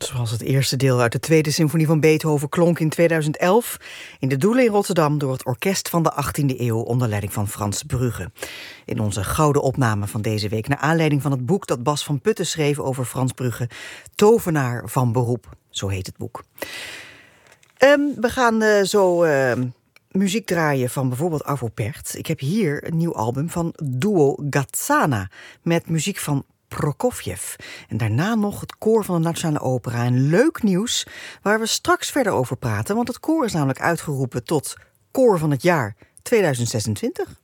Zoals het eerste deel uit de tweede symfonie van Beethoven klonk in 2011... in de Doelen in Rotterdam door het orkest van de 18e eeuw... onder leiding van Frans Brugge. In onze gouden opname van deze week... naar aanleiding van het boek dat Bas van Putten schreef over Frans Brugge... Tovenaar van beroep, zo heet het boek. We gaan zo muziek draaien van bijvoorbeeld Arvo Pärt. Ik heb hier een nieuw album van Duo Gazana... met muziek van Prokofjev. En daarna nog het koor van de Nationale Opera. En leuk nieuws waar we straks verder over praten... want het koor is namelijk uitgeroepen tot koor van het jaar 2026.